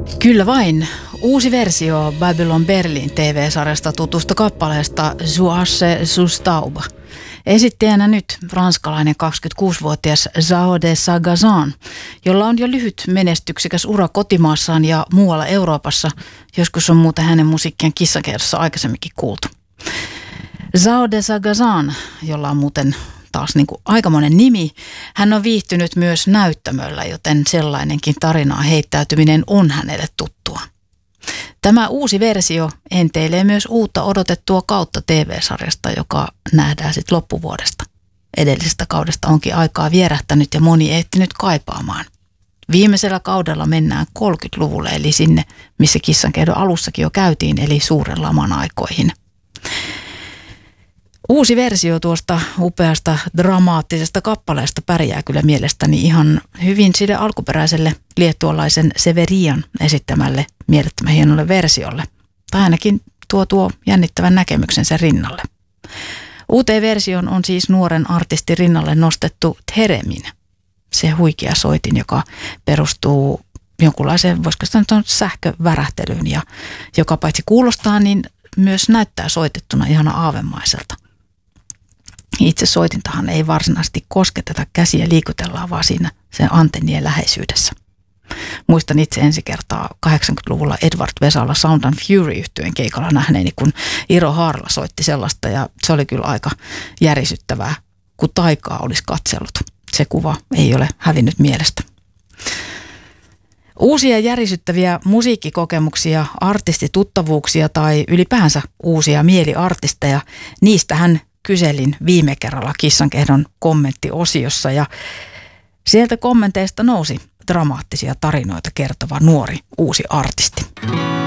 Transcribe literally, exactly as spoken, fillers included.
Kyllä vain. Uusi versio Babylon Berlin T V-sarjasta tutusta kappaleesta Jouasse sous taube. Esittäjänä nyt ranskalainen kaksikymmentäkuusivuotias Zao de Sagazan, jolla on jo lyhyt menestyksekäs ura kotimaassaan ja muualla Euroopassa. Joskus on muuten hänen musiikkiaan kissakerrossa aikaisemminkin kuultu. Zao de Sagazan, jolla on muuten taas niin kuin aikamoinen nimi, hän on viihtynyt myös näyttämöllä, joten sellainenkin tarinaa heittäytyminen on hänelle tuttua. Tämä uusi versio enteilee myös uutta odotettua kautta T V-sarjasta, joka nähdään sitten loppuvuodesta. Edellisestä kaudesta onkin aikaa vierähtänyt ja moni ehtinyt kaipaamaan. Viimeisellä kaudella mennään kolmekymmentäluvulle, eli sinne, missä Kissankehdon alussakin jo käytiin, eli suuren laman aikoihin. Uusi versio tuosta upeasta dramaattisesta kappaleesta pärjää kyllä mielestäni ihan hyvin sille alkuperäiselle liettualaisen Severian esittämälle mielettömän hienolle versiolle. Tai ainakin tuo tuo jännittävän näkemyksen sen rinnalle. Uuteen versioon on siis nuoren artistin rinnalle nostettu Theremin. Se huikea soitin, joka perustuu jonkunlaiseen, voisiko sitä nyt sanoa, sähkövärähtelyyn ja joka paitsi kuulostaa, niin myös näyttää soitettuna ihana aavemaiselta. Itse soitintahan ei varsinaisesti kosketeta, käsiä liikutellaan vaan siinä sen antennien läheisyydessä. Muistan itse ensi kertaa kahdeksankymmentäluvulla Edward Vesala Sound and Fury-yhtyeen keikalla nähneeni, kun Iro Haarla soitti sellaista ja se oli kyllä aika järisyttävää, kun taikaa olisi katsellut. Se kuva ei ole hävinnyt mielestä. Uusia järisyttäviä musiikkikokemuksia, artistituttavuuksia tai ylipäänsä uusia mieliartisteja, niistähän kyselin viime kerralla Kissankehdon kommenttiosiossa ja sieltä kommenteista nousi dramaattisia tarinoita kertova nuori uusi artisti.